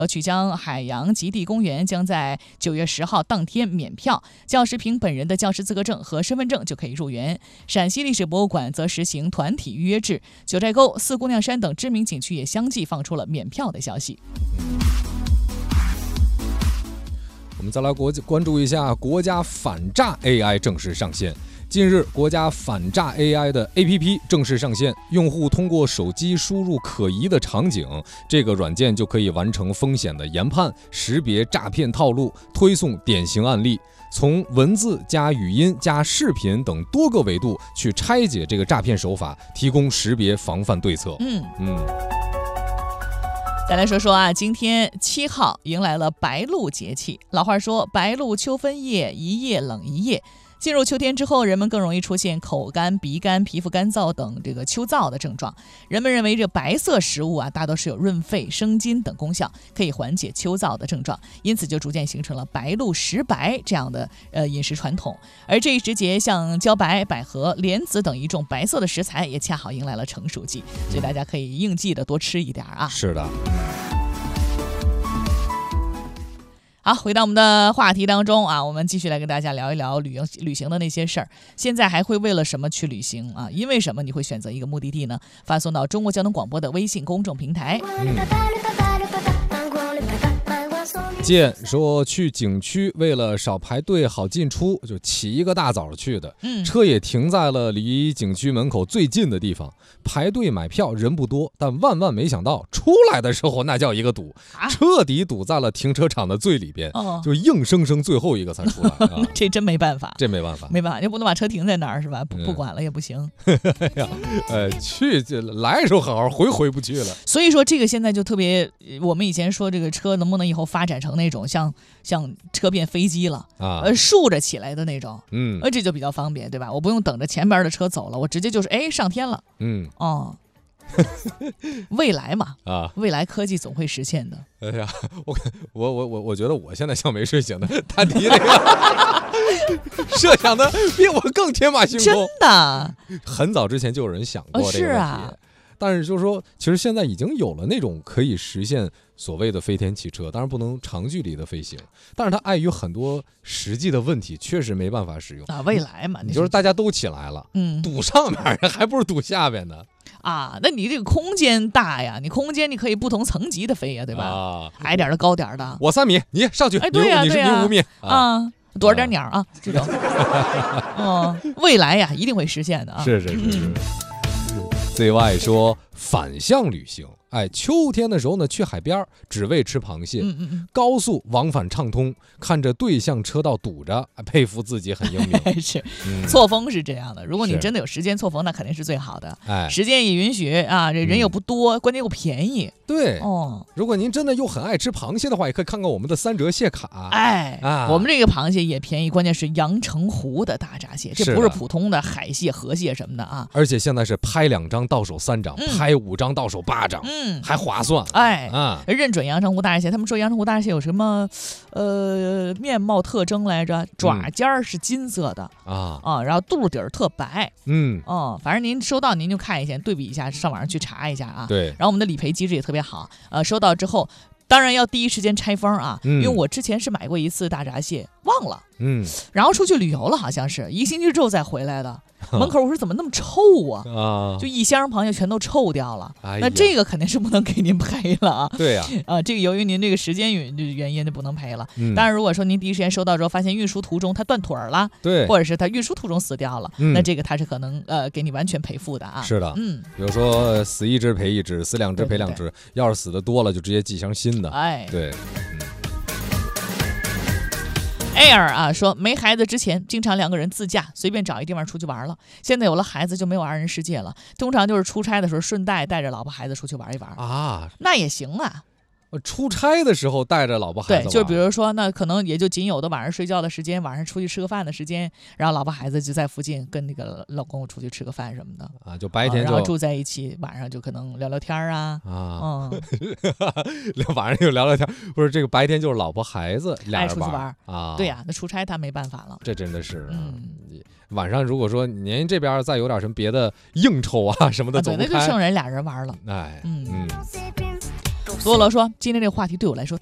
曲江海洋极地公园将在9月10号当天免票，教师凭本人的教师资格证和身份证就可以入园。陕西历史博物馆则实行团体预约制，九寨沟、四姑娘山等知名景区也相继放出了免票的消息。 我们再来关注一下国家反诈 AI 正式上线。近日，国家反诈 AI 的 APP 正式上线，用户通过手机输入可疑的场景，这个软件就可以完成风险的研判，识别诈骗套路，推送典型案例，从文字加语音加视频等多个维度去拆解这个诈骗手法，提供识别防范对策。 再来说说啊，今天7号迎来了白露节气。老话说，白露秋分夜，一夜冷一夜。进入秋天之后，人们更容易出现口干、鼻干、皮肤干燥等这个秋燥的症状。人们认为这白色食物啊，大多是有润肺、生津等功效，可以缓解秋燥的症状，因此就逐渐形成了白露食白这样的饮食传统。而这一时节，像茭白、百合、莲子等一众白色的食材也恰好迎来了成熟季，所以大家可以应季的多吃一点啊。 是的。 好，回到我们的话题当中啊，我们继续来跟大家聊一聊旅行的那些事儿。现在还会为了什么去旅行啊？因为什么你会选择一个目的地呢？发送到中国交通广播的微信公众平台。 见说去景区为了少排队好进出，就起一个大早去的，车也停在了离景区门口最近的地方，排队买票人不多，但万万没想到出来的时候那叫一个堵，彻底堵在了停车场的最里边，就硬生生最后一个才出来这真没办法， 这没办法， 又不能把车停在那儿是吧？不管了也不行。 去来的时候好好，回不去了。 所以说这个现在就特别，我们以前说这个车能不能以后发展成那种像车变飞机了竖着起来的那种，这就比较方便，对吧？我不用等着前边的车走了，我直接就是上天了。未来嘛，未来科技总会实现的。 哎呀，我觉得我现在像没睡醒的，他提这个设想的比我更天马行空， 真的。 很早之前就有人想过这个问题。但是就是说，其实现在已经有了那种可以实现所谓的飞天汽车，当然不能长距离的飞行，但是它碍于很多实际的问题，确实没办法使用啊。未来嘛， 你就是大家都起来了，堵上面还不如堵下边呢。 那你这个空间大呀，你空间你可以不同层级的飞呀，对吧？矮点的，高点的。 我3米，你上去， 对呀， 你5米躲着点鸟啊，这种。未来呀，一定会实现的啊。 是。ZY 说反向旅行，秋天的时候呢，去海边只为吃螃蟹，高速往返畅通，看着对向车道堵着，佩服自己很英明。 是，错峰是这样的，如果你真的有时间错峰，那肯定是最好的。时间也允许啊，这人又不多，关键又便宜。 对，如果您真的又很爱吃螃蟹的话，也可以看看我们的3折蟹卡。 我们这个螃蟹也便宜，关键是阳澄湖的大闸蟹，这不是普通的海蟹、河蟹什么的啊。 而且现在是拍2张到手3张，拍5张到手8张，还划算。 认准阳澄湖大闸蟹，他们说阳澄湖大闸蟹有什么面貌特征来着？爪尖是金色的然后肚底儿特白。反正您收到您就看一下，对比一下，上网上去查一下啊。 对。 然后我们的理赔机制也特别好，收到之后当然要第一时间拆封啊，因为我之前是买过一次大闸蟹，忘了，然后出去旅游了，好像是1个星期之后再回来的。门口我说怎么那么臭啊？就一箱螃蟹全都臭掉了。那这个肯定是不能给您赔了啊。 对呀。 这个由于您这个时间原因就不能赔了。当然，如果说您第一时间收到之后发现运输途中它断腿了， 对， 或者是它运输途中死掉了，那这个它是可能给你完全赔付的啊。 是的，比如说死1只赔1只，死2只赔2只，要是死的多了就直接寄箱新的。对。 Air 说没孩子之前经常2个人自驾，随便找一地方出去玩了。现在有了孩子就没有2人世界了，通常就是出差的时候顺带着老婆孩子出去玩一玩那也行啊。 出差的时候带着老婆孩子玩， 对，就比如说那可能也就仅有的晚上睡觉的时间，晚上出去吃个饭的时间，然后老婆孩子就在附近跟那个老公出去吃个饭什么的就白天然后住在一起，晚上就可能聊聊天晚上就聊聊天，不是这个白天就是老婆孩子俩人出去玩对呀，那出差他没办法了， 这真的是晚上如果说您这边再有点什么别的应酬什么的走不开， 对，那就剩人俩人玩了。 多罗说，今天这个话题对我来说